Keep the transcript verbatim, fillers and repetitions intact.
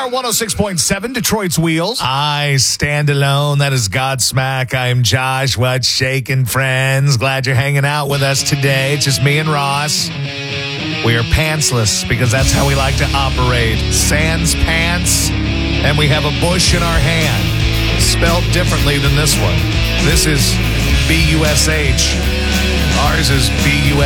are one oh six point seven, Detroit's Wheels. I stand alone. That is Godsmack. I'm Josh. What's shaking, friends? Glad you're hanging out with us today. It's just me and Ross. We are pantsless because that's how we like to operate. Sans pants, and we have a bush in our hand, spelled differently than this one. This is B U S H. Ours is B U